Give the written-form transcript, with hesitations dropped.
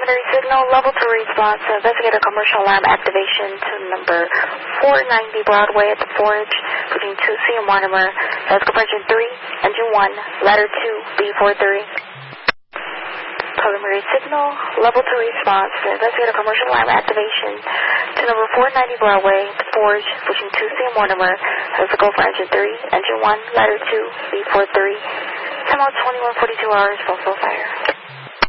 preliminary signal, level 2 response to investigate a commercial alarm activation to number 490 Broadway at the Forge, between 2C and Mortimer. That's compression 3, engine 1, ladder 2, B43. Preliminary signal, level 2 response to investigate a commercial alarm activation to number 490 Broadway, the Forge, between 2C and Mortimer. That's a go for engine 3, engine 1, ladder 2, B43. Time out 21:42 hours, full fire.